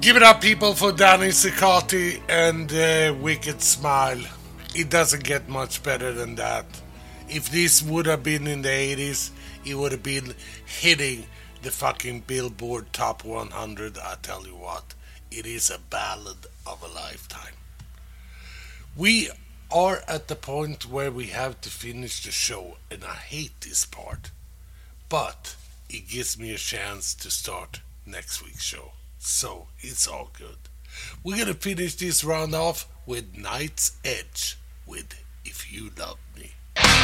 Give it up, people, for Danny Ciccotti and Wicked Smile. It doesn't get much better than that. If this would have been in the 80s, it would have been hitting the fucking Billboard Top 100. I tell you what, it is a ballad of a lifetime. We are at the point where we have to finish the show, and I hate this part. But it gives me a chance to start next week's show. So it's all good. We're gonna finish this round off with Night's Edge with If You Love Me.